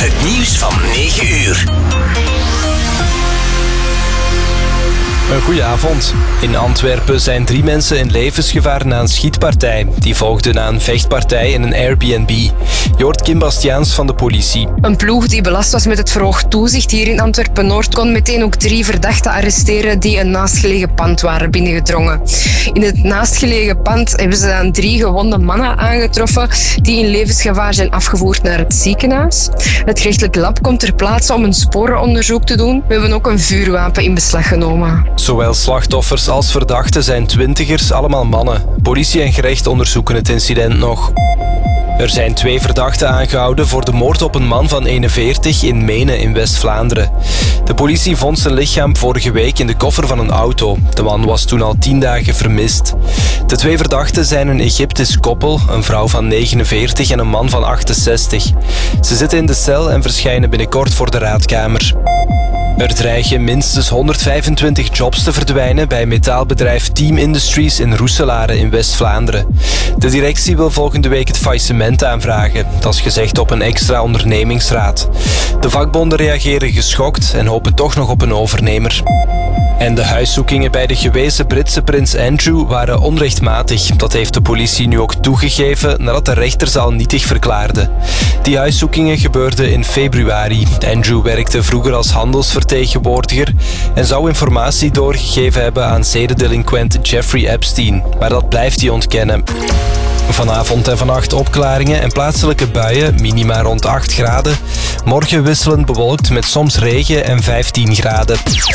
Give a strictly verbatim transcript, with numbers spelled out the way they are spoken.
Het nieuws van negen uur. Een goeie avond. In Antwerpen zijn drie mensen in levensgevaar na een schietpartij. Die volgden na een vechtpartij in een Airbnb. Je hoort Kim Bastiaans van de politie. Een ploeg die belast was met het verhoogd toezicht hier in Antwerpen-Noord kon meteen ook drie verdachten arresteren die een naastgelegen pand waren binnengedrongen. In het naastgelegen pand hebben ze dan drie gewonde mannen aangetroffen die in levensgevaar zijn afgevoerd naar het ziekenhuis. Het gerechtelijk lab komt ter plaatse om een sporenonderzoek te doen. We hebben ook een vuurwapen in beslag genomen. Zowel slachtoffers als verdachten zijn twintigers, allemaal mannen. Politie en gerecht onderzoeken het incident nog. Er zijn twee verdachten aangehouden voor de moord op een man van eenenveertig in Menen in West-Vlaanderen. De politie vond zijn lichaam vorige week in de koffer van een auto. De man was toen al tien dagen vermist. De twee verdachten zijn een Egyptisch koppel, een vrouw van negenenveertig en een man van achtenzestig. Ze zitten in de cel en verschijnen binnenkort voor de raadkamer. Er dreigen minstens honderdvijfentwintig jobs te verdwijnen bij metaalbedrijf Team Industries in Roeselare in West-Vlaanderen. De directie wil volgende week het faillissement aanvragen. Dat is gezegd op een extra ondernemingsraad. De vakbonden reageren geschokt en hopen toch nog op een overnemer. En de huiszoekingen bij de gewezen Britse prins Andrew waren onrechtmatig. Dat heeft de politie nu ook toegegeven nadat de rechter ze al nietig verklaarde. Die huiszoekingen gebeurden in februari. Andrew werkte vroeger als handelsvertegenwoordiger en zou informatie doorgegeven hebben aan zedendelinquent Jeffrey Epstein. Maar dat blijft hij ontkennen. Vanavond en vannacht opklaringen en plaatselijke buien, minima rond acht graden. Morgen wisselend bewolkt met soms regen en vijftien graden.